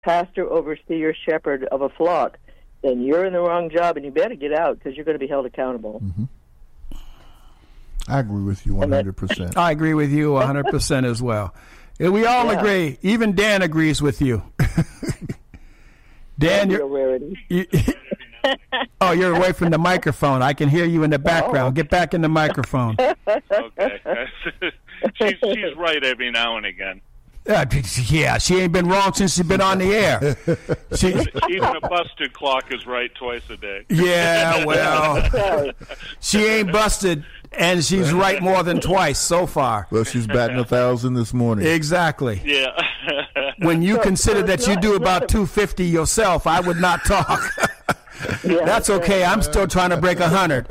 pastor, overseer, shepherd of a flock, then you're in the wrong job, and you better get out because you're going to be held accountable. Mm-hmm. I agree with you 100%. I agree with you 100% as well. We all agree. Even Dan agrees with you. Dan, oh, you're away from the microphone. I can hear you in the background. Get back in the microphone. Okay. She's right every now and again. Yeah, she ain't been wrong since she's been on the air. Even a busted clock is right twice a day. Yeah, well, she ain't busted, and she's right more than twice so far. Well, she's batting 1,000 this morning. Exactly. Yeah. When you consider that you do about 250 yourself, I would not talk. Yeah, that's okay. I'm still trying to break 100.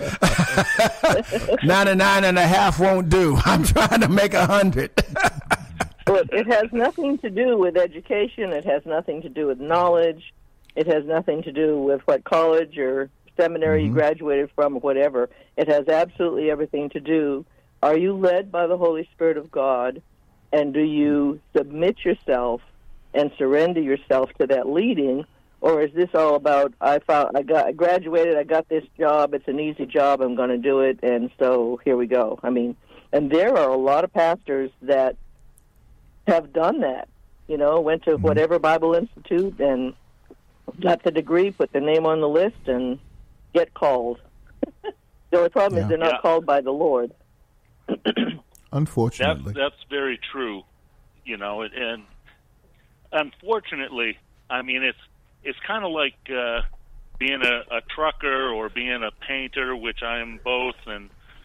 99.5 won't do. I'm trying to make 100. Well, it has nothing to do with education. It has nothing to do with knowledge. It has nothing to do with what college or seminary you graduated from or whatever. It has absolutely everything to do. Are you led by the Holy Spirit of God, and do you submit yourself and surrender yourself to that leading? Or is this all about, I graduated, I got this job, it's an easy job, I'm going to do it, and so here we go. I mean, and there are a lot of pastors that have done that, went to whatever Bible Institute and got the degree, put their name on the list, and get called. The only problem is they're not called by the Lord. Unfortunately. That's very true, and unfortunately, I mean, it's kind of like being a trucker or being a painter, which I am both. And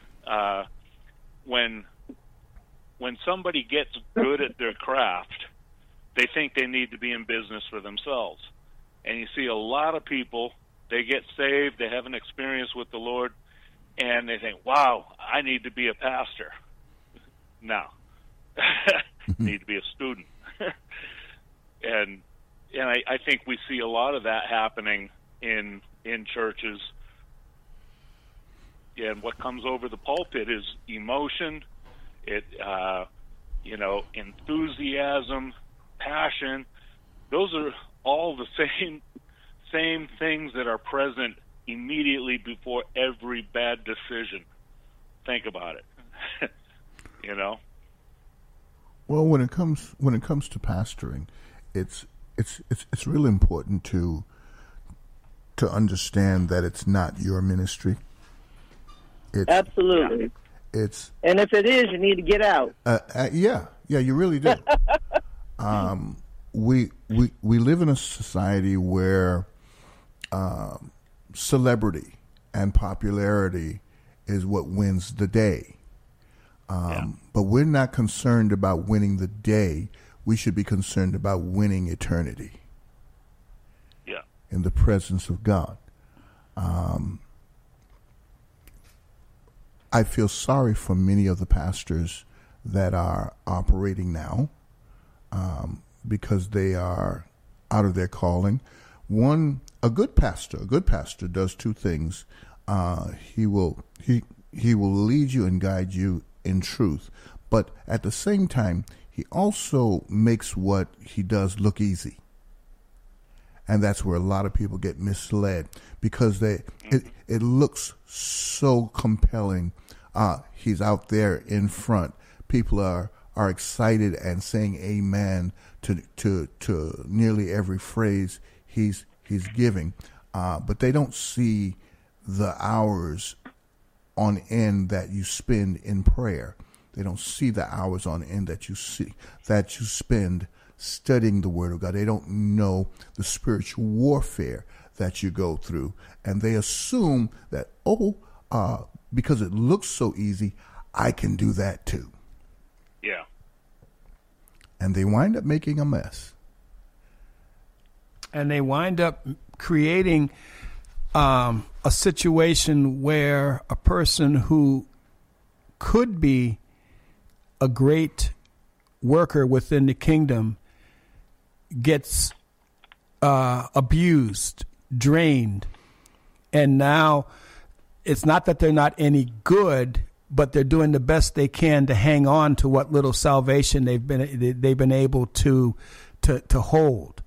when somebody gets good at their craft, they think they need to be in business for themselves. And you see a lot of people, they get saved, they have an experience with the Lord, and they think, wow, I need to be a pastor. No. Need to be a student. And I think we see a lot of that happening in churches. And what comes over the pulpit is emotion, enthusiasm, passion. Those are all the same things that are present immediately before every bad decision. Think about it. Well, when it comes to pastoring, it's really important to understand that it's not your ministry. Absolutely. And if it is, you need to get out. Yeah, you really do. We live in a society where celebrity and popularity is what wins the day. But we're not concerned about winning the day. We should be concerned about winning eternity. Yeah. In the presence of God. I feel sorry for many of the pastors that are operating now because they are out of their calling. A good pastor does two things. He will lead you and guide you in truth, but at the same time, he also makes what he does look easy. And that's where a lot of people get misled because it looks so compelling. He's out there in front. People are excited and saying amen to nearly every phrase he's giving. But they don't see the hours on end that you spend in prayer. They don't see the hours on end that you spend studying the Word of God. They don't know the spiritual warfare that you go through, and they assume that because it looks so easy, I can do that too. Yeah. And they wind up making a mess. And they wind up creating a situation where a person who could be a great worker within the kingdom gets abused, drained, and now it's not that they're not any good, but they're doing the best they can to hang on to what little salvation they've been able to hold.